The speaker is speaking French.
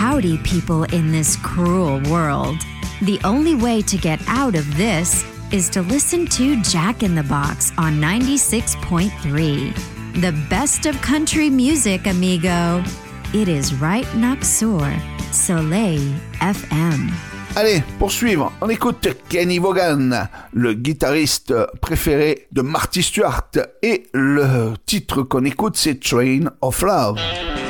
rowdy people in this cruel world. The only way to get out of this is to listen to Jack in the Box on 96.3. The best of country music, amigo. It is right next door, Soleil FM. Allez, pour suivre, on écoute Kenny Vaughan, le guitariste préféré de Marty Stuart. Et le titre qu'on écoute, c'est Train of Love.